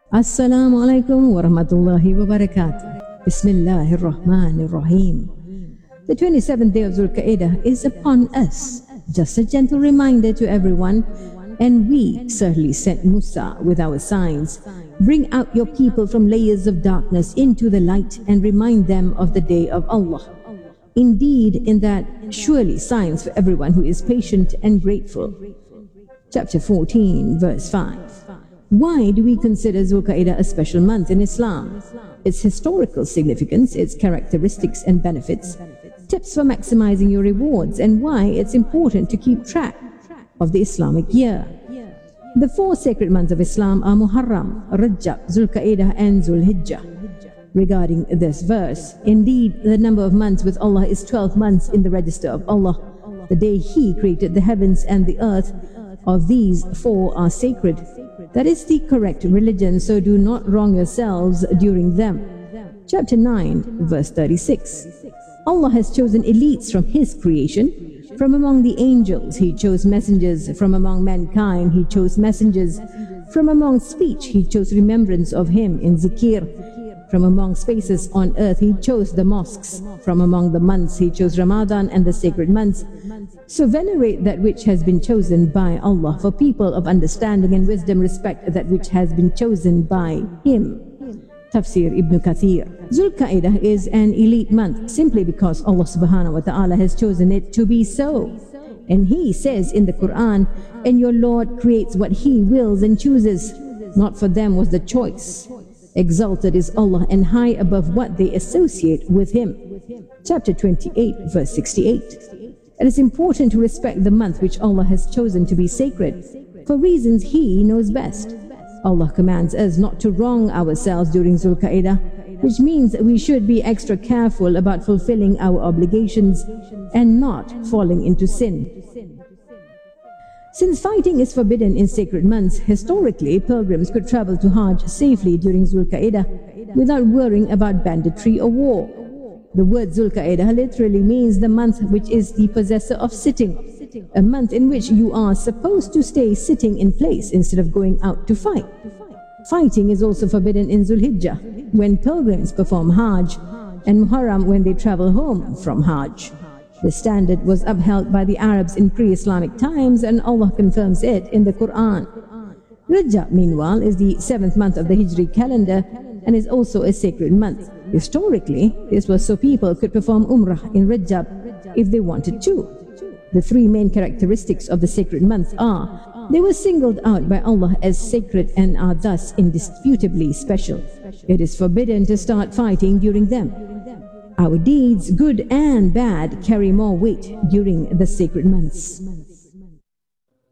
Assalamu alaikum wa rahmatullahi wa barakatuh. Bismillahir Rahmanir Rahim. The 27th day of Zulqa'dah is upon us. Just a gentle reminder to everyone. And we certainly sent Musa with our signs. Bring out your people from layers of darkness into the light and remind them of the day of Allah. Indeed, in that surely signs for everyone who is patient and grateful. Chapter 14, verse 5. Why do we consider Zulqa'dah a special month in Islam? Its historical significance, its characteristics and benefits, tips for maximizing your rewards, and why it's important to keep track of the Islamic year. The four sacred months of Islam are Muharram, Rajab, Zulqa'dah and Zulhijjah. Regarding this verse, indeed the number of months with Allah is 12 months in the register of Allah. The day He created the heavens and the earth, of these four are sacred. That is the correct religion, so do not wrong yourselves during them. Chapter 9, verse 36. Allah has chosen elites from His creation. From among the angels, He chose messengers. From among mankind, He chose messengers. From among speech, He chose remembrance of Him in zikir. From among spaces on earth, He chose the mosques. From among the months, He chose Ramadan and the sacred months. So venerate that which has been chosen by Allah. For people of understanding and wisdom, respect that which has been chosen by Him. Tafsir Ibn Kathir. Zulqa'dah is an elite month simply because Allah subhanahu wa ta'ala has chosen it to be so. And He says in the Quran, and your Lord creates what He wills and chooses. Not for them was the choice. Exalted is Allah and high above what they associate with Him. Chapter 28, verse 68. It is important to respect the month which Allah has chosen to be sacred, for reasons He knows best. Allah commands us not to wrong ourselves during Zulqa'dah, which means we should be extra careful about fulfilling our obligations and not falling into sin. Since fighting is forbidden in sacred months, historically pilgrims could travel to Hajj safely during Zulqa'dah without worrying about banditry or war. The word Zulqa'dah literally means the month which is the possessor of sitting, a month in which you are supposed to stay sitting in place instead of going out to fight. Fighting is also forbidden in Zulhijjah, when pilgrims perform Hajj, and Muharram when they travel home from Hajj. The standard was upheld by the Arabs in pre-Islamic times, and Allah confirms it in the Quran. Rajab, meanwhile, is the 7th month of the Hijri calendar and is also a sacred month. Historically, this was so people could perform Umrah in Rajab if they wanted to. The three main characteristics of the sacred month are: they were singled out by Allah as sacred and are thus indisputably special. It is forbidden to start fighting during them. Our deeds, good and bad, carry more weight during the sacred months.